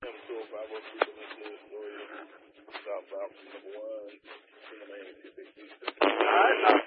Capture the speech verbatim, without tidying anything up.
Number two oh five oh three, the Winslow Astoria, South Falcon, number one, Cinematic, Big Beast. All right.